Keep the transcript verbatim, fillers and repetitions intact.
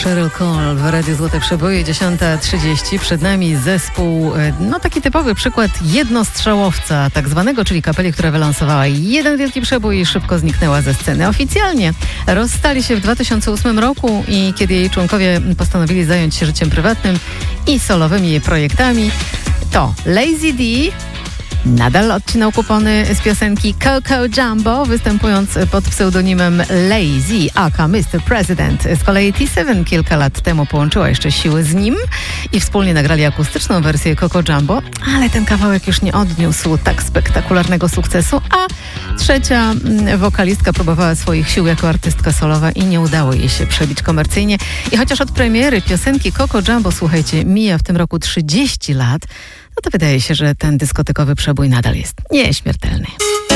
Cheryl Cole w Radiu Złote Przeboje, dziesiąta trzydzieści. Przed nami zespół, no taki typowy przykład jednostrzałowca tak zwanego, czyli kapeli, która wylansowała jeden wielki przebój i szybko zniknęła ze sceny. Oficjalnie rozstali się w dwa tysiące ósmym roku i kiedy jej członkowie postanowili zająć się życiem prywatnym i solowymi projektami, to Lazy D nadal odcinał kupony z piosenki Coco Jumbo, występując pod pseudonimem Lazy, aka mister President. Z kolei T siedem kilka lat temu połączyła jeszcze siły z nim i wspólnie nagrali akustyczną wersję Coco Jumbo, ale ten kawałek już nie odniósł tak spektakularnego sukcesu, a trzecia wokalistka próbowała swoich sił jako artystka solowa i nie udało jej się przebić komercyjnie. I chociaż od premiery piosenki Coco Jumbo, słuchajcie, mija w tym roku trzydzieści lat, no to wydaje się, że ten dyskotekowy przebój nadal jest nieśmiertelny.